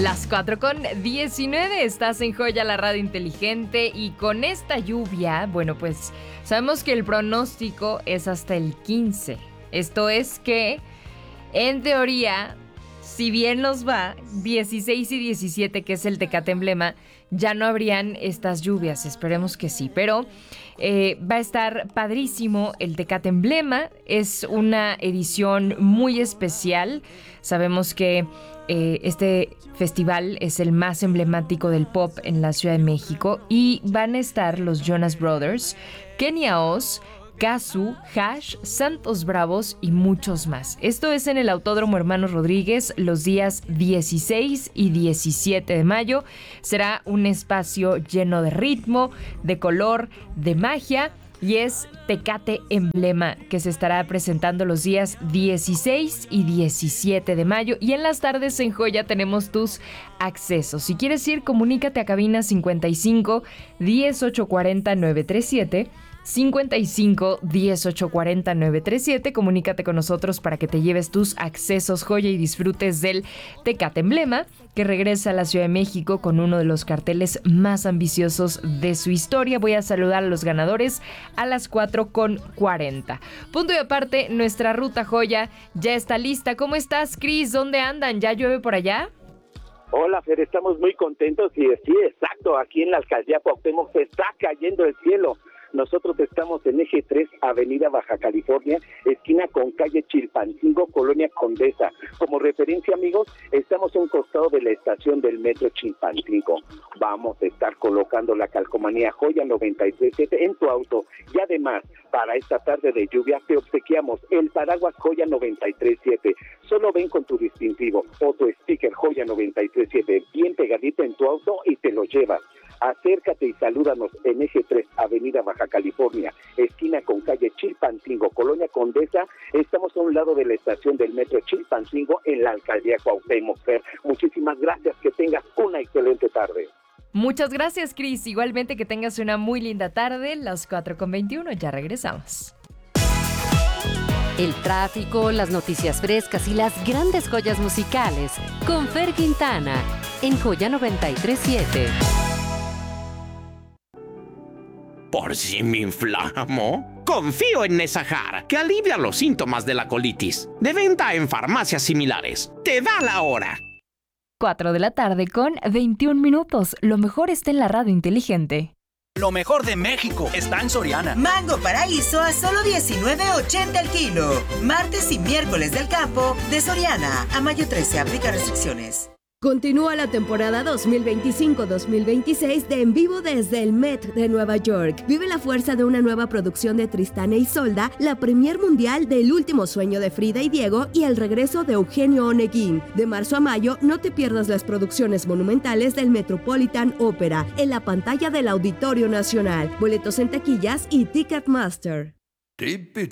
Las 4:19, estás en Joya, la radio inteligente, y con esta lluvia, bueno, pues sabemos que el pronóstico es hasta el 15. Esto es que, en teoría, si bien nos va, 16 y 17, que es el Tecate Emblema, ya no habrían estas lluvias, esperemos que sí, pero va a estar padrísimo el Tecate Emblema, es una edición muy especial. Sabemos que este festival es el más emblemático del pop en la Ciudad de México y van a estar los Jonas Brothers, Kenia Oz, Cazzu, Hash, Santos Bravos y muchos más. Esto es en el Autódromo Hermanos Rodríguez los días 16 y 17 de mayo. Será un espacio lleno de ritmo, de color, de magia, y es Tecate Emblema, que se estará presentando los días 16 y 17 de mayo. Y en las tardes en Joya tenemos tus accesos. Si quieres ir, comunícate a cabina 55 1840 937. 55 1840 937. Comunícate con nosotros para que te lleves tus accesos Joya y disfrutes del Tecate Emblema, que regresa a la Ciudad de México con uno de los carteles más ambiciosos de su historia. Voy a saludar a los ganadores a las 4:40. Punto y aparte, nuestra ruta Joya ya está lista. ¿Cómo estás, Cris? ¿Dónde andan? ¿Ya llueve por allá? Hola, Fer, estamos muy contentos y sí, exacto, aquí en la alcaldía Cuauhtémoc se está cayendo el cielo. Nosotros estamos en Eje 3, Avenida Baja California, esquina con calle Chilpancingo, Colonia Condesa. Como referencia, amigos, estamos a un costado de la estación del metro Chilpancingo. Vamos a estar colocando la calcomanía Joya 937 en tu auto. Y además, para esta tarde de lluvia, te obsequiamos el paraguas Joya 937. Solo ven con tu distintivo o tu sticker Joya 937 bien pegadito en tu auto y te lo llevas. Acércate y salúdanos en Eje 3, Avenida Baja California, esquina con calle Chilpancingo, Colonia Condesa. Estamos a un lado de la estación del metro Chilpancingo en la alcaldía Cuauhtémoc. Muchísimas gracias, que tengas una excelente tarde. Muchas gracias, Cris. Igualmente que tengas una muy linda tarde. Las 4:21, ya regresamos. El tráfico, las noticias frescas y las grandes joyas musicales con Fer Quintana en Joya 937. ¿Por si me inflamo? Confío en Nesajar, que alivia los síntomas de la colitis. De venta en farmacias similares. Te da la hora. 4:21. Lo mejor está en la radio inteligente. Lo mejor de México está en Soriana. Mango Paraíso a solo $19.80 el kilo. Martes y miércoles del campo de Soriana. A mayo 13, aplica restricciones. Continúa la temporada 2025-2026 de En Vivo desde el Met de Nueva York. Vive la fuerza de una nueva producción de Tristán e Isolda, la premier mundial del Último Sueño de Frida y Diego y el regreso de Eugenio Oneguín. De marzo a mayo, no te pierdas las producciones monumentales del Metropolitan Opera en la pantalla del Auditorio Nacional. Boletos en taquillas y Ticketmaster.